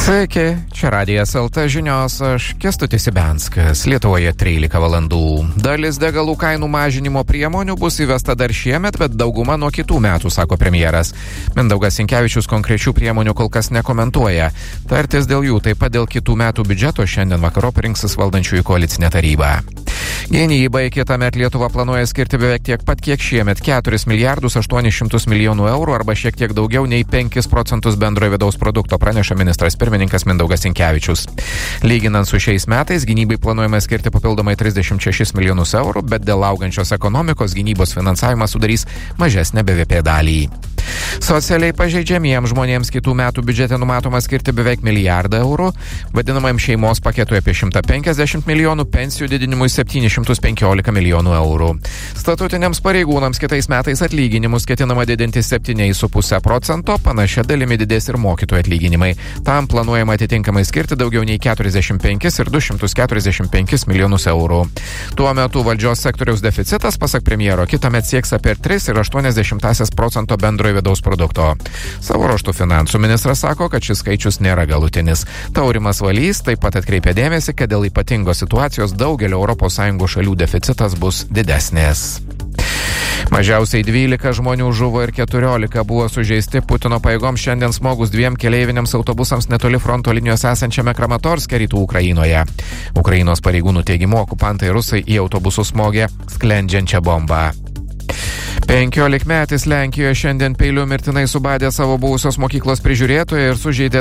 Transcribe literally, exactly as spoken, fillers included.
Sveiki, čia Radijas L T žinios, aš Kęstutis Ibenskas. Lietuvoje trylika valandų. Dalis degalų kainų mažinimo priemonių bus įvesta dar šiemet, bet dauguma nuo kitų metų, sako premjeras. Mindaugas Sinkevičius konkrečių priemonių kol kas nekomentuoja. Tartis dėl jų, taip pat dėl kitų metų biudžeto šiandien vakarop rinksis valdančiųjų koalicinė taryba. Gynybai kitąmet Lietuva planuoja skirti beveik tiek pat, kiek šiemet – keturis milijardus aštuonis šimtus milijonų eurų arba šiek tiek daugiau nei penkis procentus bendrojo vidaus produkto, praneša ministras pirmininkas Mindaugas Sinkevičius. Lyginant su šiais metais, gynybai planuojama skirti papildomai trisdešimt šešis milijonus eurų, bet dėl augančios ekonomikos gynybos finansavimas sudarys mažesnę B V P dalį. Socialiai pažeidžiamiems žmonėms kitų metų biudžete numatoma skirti beveik milijardą eurų, vadinamajam šeimos paketui apie šimtą penkiasdešimt milijonų, pensijų didinimui septynis šimtus penkiolika milijonų eurų. Statutiniams pareigūnams kitais metais atlyginimus ketinama didinti septyniais su puse procento, panašia dalimi didės ir mokytojų atlyginimai. Tam planuojama atitinkamai skirti daugiau nei keturiasdešimt penkis ir du šimtus keturiasdešimt penkis milijonus eurų. Tuo metu valdžios sektoriaus deficitas, pasak premjero, kitąmet sieks apie tris ir aštuonias dešimtąsias procento bendrojo vidaus produkto. Savo ruožtu finansų ministras sako, kad šis skaičius nėra galutinis. Taurimas Valys taip pat atkreipė dėmesį, kad dėl ypatingos situacijos daugelio Europos Sąjungos šalių deficitas bus didesnės. Mažiausiai dvylika žmonių žuvo ir keturiolika buvo sužeisti Putino pajėgoms šiandien smogus dviem keleiviniams autobusams netoli fronto linijos esančiame Kramatorske rytų Ukrainoje. Ukrainos pareigūnų teigimu okupantai rusai į autobusus smogė sklendžiančią bombą. Penkiolikmetis Lenkijoje šiandien peiliu mirtinai subadė savo buvusios mokyklos prižiūrėtoją ir sužeidė